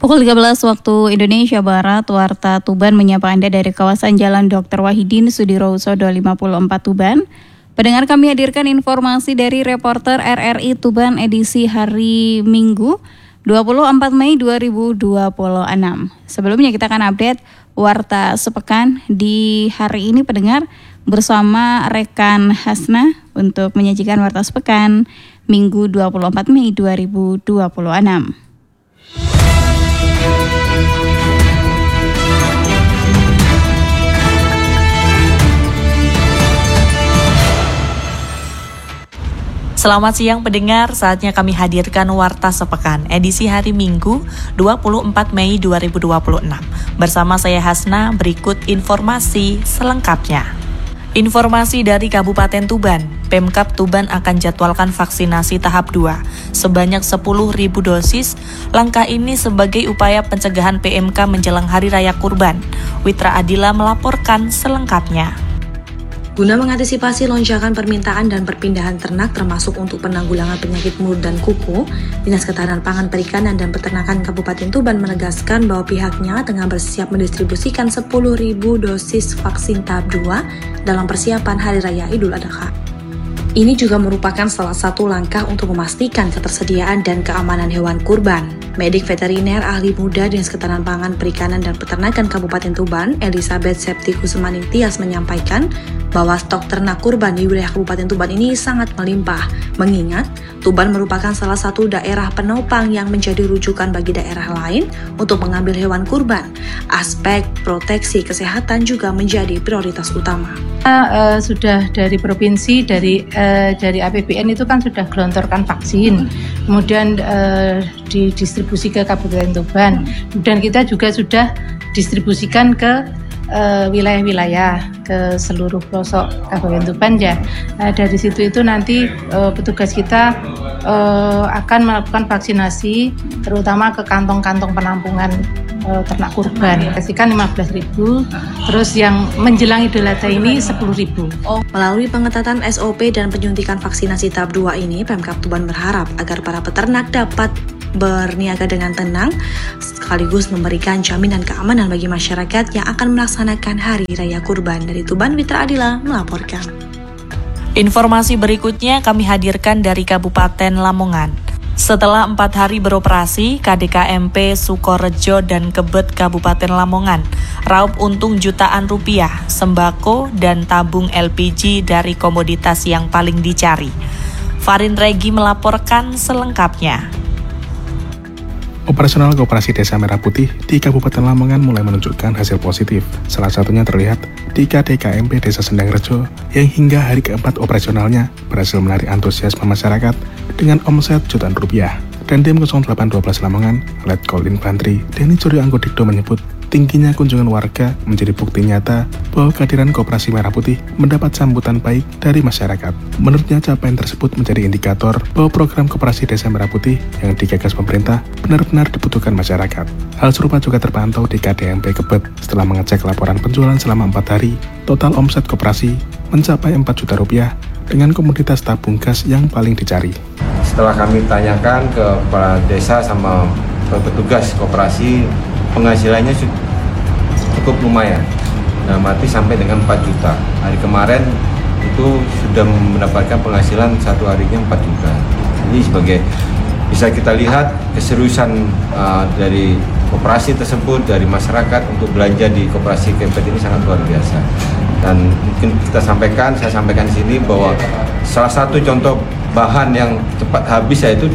Pukul 13 waktu Indonesia Barat, Warta Tuban menyapa Anda dari kawasan Jalan Dr. Wahidin Sudirohusodo 54 Tuban. Pendengar, kami hadirkan informasi dari reporter RRI Tuban edisi hari Minggu 24 Mei 2026. Sebelumnya kita akan update Warta Sepekan di hari ini, pendengar, bersama rekan Hasna untuk menyajikan Warta Sepekan Minggu 24 Mei 2026. Selamat siang pendengar, saatnya kami hadirkan Warta Sepekan edisi hari Minggu 24 Mei 2026. Bersama saya Hasna, berikut informasi selengkapnya. Informasi dari Kabupaten Tuban, Pemkab Tuban akan jadwalkan vaksinasi tahap 2 sebanyak 10.000 dosis. Langkah ini sebagai upaya pencegahan PMK menjelang Hari Raya Kurban. Witra Adila melaporkan selengkapnya. Guna mengantisipasi lonjakan permintaan dan perpindahan ternak termasuk untuk penanggulangan penyakit mulut dan kuku, Dinas Ketahanan Pangan, Perikanan, dan Peternakan Kabupaten Tuban menegaskan bahwa pihaknya tengah bersiap mendistribusikan 10.000 dosis vaksin tahap 2 dalam persiapan Hari Raya Idul Adha. Ini juga merupakan salah satu langkah untuk memastikan ketersediaan dan keamanan hewan kurban. Medik veteriner ahli muda Dinas Ketahanan Pangan, Perikanan, dan Peternakan Kabupaten Tuban, Elizabeth Septi Kusemaning Tias menyampaikan bahwa stok ternak kurban di wilayah Kabupaten Tuban ini sangat melimpah, mengingat Tuban merupakan salah satu daerah penopang yang menjadi rujukan bagi daerah lain untuk mengambil hewan kurban. Aspek proteksi kesehatan juga menjadi prioritas utama. Sudah dari provinsi, dari APBN itu kan sudah gelontorkan vaksin, kemudian didistribusi ke Kabupaten Tuban, dan kita juga sudah distribusikan ke wilayah-wilayah, ke seluruh pelosok Kabupaten Tuban ya. Dari situ itu nanti petugas kita akan melakukan vaksinasi terutama ke kantong-kantong penampungan ternak kurban. Kasihkan 15.000, terus yang menjelang Idul Adha ini 10.000. Melalui pengetatan SOP dan penyuntikan vaksinasi tahap 2 ini, Pemkab Tuban berharap agar para peternak dapat berniaga dengan tenang, sekaligus memberikan jaminan keamanan bagi masyarakat yang akan melaksanakan Hari Raya Kurban. Dari Tuban, Witra Adila melaporkan. Informasi berikutnya kami hadirkan dari Kabupaten Lamongan. Setelah 4 hari beroperasi, KDKMP Sukorejo dan Kebet Kabupaten Lamongan raup untung jutaan rupiah, sembako, dan tabung LPG dari komoditas yang paling dicari. Farin Regi melaporkan selengkapnya. Operasional Koperasi Desa Merah Putih di Kabupaten Lamongan mulai menunjukkan hasil positif. Salah satunya terlihat di KDKMP Desa Sendang Rejo yang hingga hari keempat operasionalnya berhasil menarik antusiasme masyarakat dengan omset jutaan rupiah. Dan Tim 0812 Lamongan, Letkol Infantri Denny Suryo Anggodikdo menyebut tingginya kunjungan warga menjadi bukti nyata bahwa kehadiran Koperasi Merah Putih mendapat sambutan baik dari masyarakat. Menurutnya, capaian tersebut menjadi indikator bahwa program Koperasi Desa Merah Putih yang digagas pemerintah benar-benar dibutuhkan masyarakat. Hal serupa juga terpantau di KDMP Kebet. Setelah mengecek laporan penjualan selama 4 hari, total omset koperasi mencapai 4 juta rupiah dengan komoditas tabung gas yang paling dicari. Setelah kami tanyakan ke kepala desa sama petugas koperasi, penghasilannya cukup lumayan, mati sampai dengan 4 juta. Hari kemarin itu sudah mendapatkan penghasilan satu harinya 4 juta. Jadi sebagai bisa kita lihat keseriusan dari koperasi tersebut, dari masyarakat untuk belanja di Koperasi Kebet ini sangat luar biasa. Dan mungkin saya sampaikan di sini bahwa salah satu contoh bahan yang cepat habis yaitu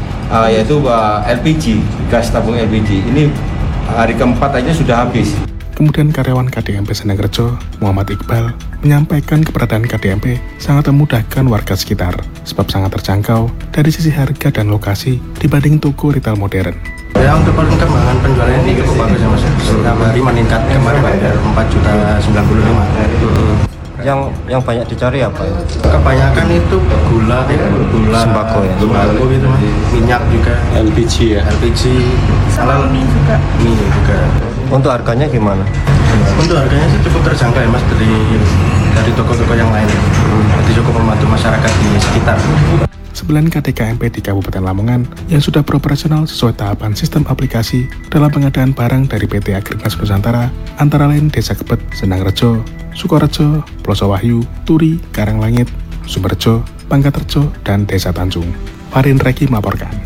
LPG, gas tabung LPG. Ini hari keempat aja sudah habis. Kemudian karyawan KDMP Sendang Rejo, Muhammad Iqbal, menyampaikan keberadaan KDMP sangat memudahkan warga sekitar, sebab sangat terjangkau dari sisi harga dan lokasi dibanding toko retail modern. Ya, untuk perkembangan penjualannya ini cukup bagus ya Mas. Setiap hari meningkat, kemarin ada 4.095.000. Yang banyak dicari apa ya? Kebanyakan itu gula, sembako ya. Sembako gitu Mas. Minyak juga, LPG ya. LPG, mie juga. Untuk harganya gimana? Untuk harganya sih cukup terjangkau ya Mas, dari dari toko-toko yang lain. Jadi cukup membantu masyarakat di sekitar. 9 KTKMP di Kabupaten Lamongan yang sudah beroperasional sesuai tahapan sistem aplikasi dalam pengadaan barang dari PT Agrimas Nusantara, antara lain Desa Kebet, Sendangrejo, Sukorejo, Ploso Wahyu, Turi, Karanglangit, Sumberjo, Pangkaterjo, dan Desa Tanjung. Farin Reki melaporkan.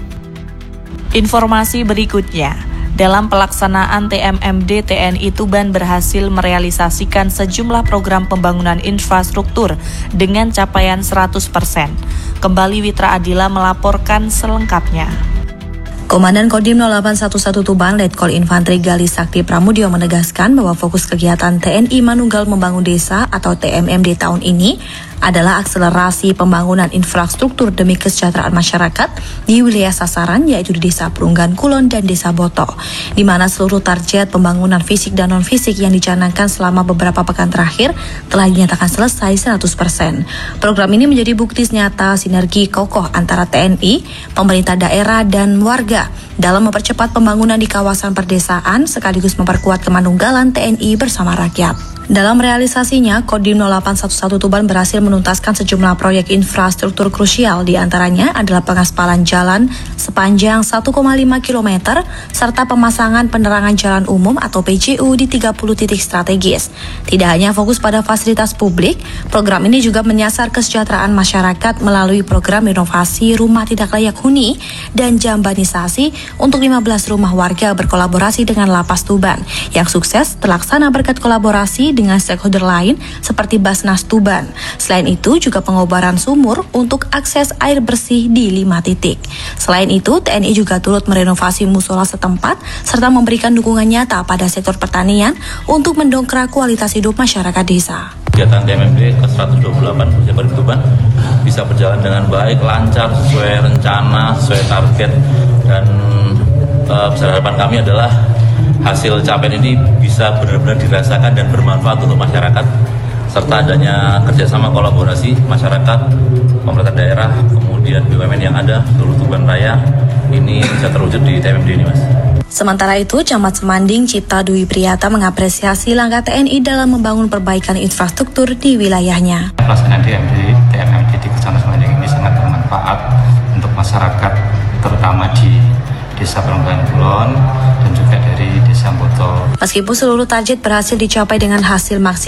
Informasi berikutnya. Dalam pelaksanaan TMMD, TNI Tuban berhasil merealisasikan sejumlah program pembangunan infrastruktur dengan capaian 100%. Kembali Witra Adila melaporkan selengkapnya. Komandan Kodim 0811 Tuban, Letkol Infantri Gali Sakti Pramudio menegaskan bahwa fokus kegiatan TNI Manunggal Membangun Desa atau TMMD tahun ini adalah akselerasi pembangunan infrastruktur demi kesejahteraan masyarakat di wilayah sasaran, yaitu di Desa Perunggan Kulon dan Desa Boto, di mana seluruh target pembangunan fisik dan non-fisik yang dicanangkan selama beberapa pekan terakhir telah dinyatakan selesai 100%. Program ini menjadi bukti nyata sinergi kokoh antara TNI, pemerintah daerah, dan warga dalam mempercepat pembangunan di kawasan perdesaan sekaligus memperkuat kemanunggalan TNI bersama rakyat. Dalam realisasinya, Kodim 0811 Tuban berhasil menuntaskan sejumlah proyek infrastruktur krusial, di antaranya adalah pengaspalan jalan sepanjang 1,5 km serta pemasangan penerangan jalan umum atau PJU di 30 titik strategis. Tidak hanya fokus pada fasilitas publik, program ini juga menyasar kesejahteraan masyarakat melalui program renovasi rumah tidak layak huni dan jambanisasi untuk 15 rumah warga berkolaborasi dengan Lapas Tuban yang sukses terlaksana berkat kolaborasi dengan stakeholder lain seperti Basnas Tuban. Selain itu juga pengobaran sumur untuk akses air bersih di 5 titik. Selain itu, TNI juga turut merenovasi musola setempat serta memberikan dukungan nyata pada sektor pertanian untuk mendongkrak kualitas hidup masyarakat desa. Kegiatan TMMD ke-128 Kabupaten Tuban bisa berjalan dengan baik, lancar, sesuai rencana, sesuai target, dan harapan kami adalah hasil capaian ini bisa benar-benar dirasakan dan bermanfaat untuk masyarakat, serta adanya kerjasama kolaborasi masyarakat, pemerintah daerah, kemudian BUMN yang ada seluruh Tuban Raya, ini bisa terwujud di TMMD ini, Mas. Sementara itu, Camat Semanding Cipta Dwi Priyata mengapresiasi langkah TNI dalam membangun perbaikan infrastruktur di wilayahnya. Pelaksanaan TMMD di Kecamatan Semanding ini sangat bermanfaat untuk masyarakat, terutama di Desa Perunggan Kulon dan juga dari Desa Boto. Meskipun seluruh target berhasil dicapai dengan hasil maksimal